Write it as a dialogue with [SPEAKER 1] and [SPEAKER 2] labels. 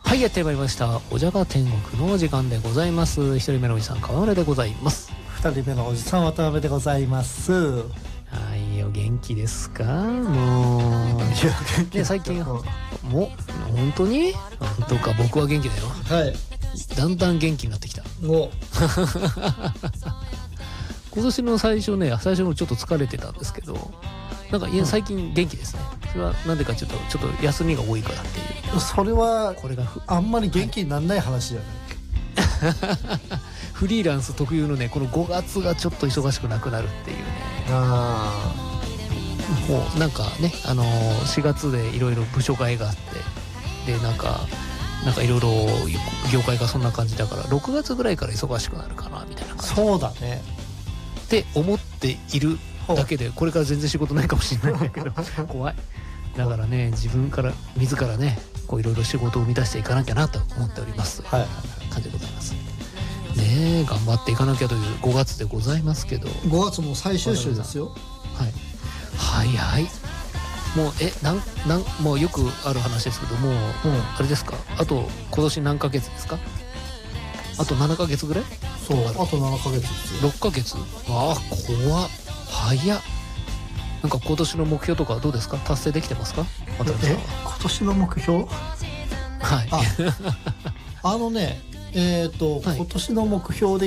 [SPEAKER 1] はい、やってまいりました。おじゃが天国のお時間でございます。一人目のおじさん川村でございます。
[SPEAKER 2] 二人目のおじさん渡辺でございます。
[SPEAKER 1] はい、お元気ですか？もうね、最近もう本当に本当か、僕は元気だよ。
[SPEAKER 2] はい。
[SPEAKER 1] だんだん元気になってきた。
[SPEAKER 2] も
[SPEAKER 1] 今年の最初のちょっと疲れてたんですけど、なんか最近元気ですね。それはなんでかちょっと休みが多いからっていう。
[SPEAKER 2] それは
[SPEAKER 1] これが
[SPEAKER 2] あんまり元気にならない話じゃない。
[SPEAKER 1] フリーランス特有のね、この5月がちょっと忙しくなくなるっていうね。もうなんかね、4月でいろいろ部署会があって、でなんかいろいろ業界がそんな感じだから、6月ぐらいから忙しくなるかなみたいな感じ。
[SPEAKER 2] そうだね
[SPEAKER 1] って思っているだけで、これから全然仕事ないかもしれないんだけど怖い。だからね、自らね、こういろいろ仕事を生み出していかなきゃなと思っておりますという感じでございますね。頑張っていかなきゃという5月でございますけど、
[SPEAKER 2] 5月も最終週ですよ。
[SPEAKER 1] はい、早い。もうもうよくある話ですけども、あれですか、あと今年何ヶ月ですか？あと7ヶ月ぐらい？
[SPEAKER 2] そう、あと7ヶ月ですよ。
[SPEAKER 1] 6ヶ月？ああ、怖っ。早っ。なんか今年の目標とかどうですか？達成できてますか？渡辺さんは。
[SPEAKER 2] 今年の目標？
[SPEAKER 1] はい。
[SPEAKER 2] 今年の目標で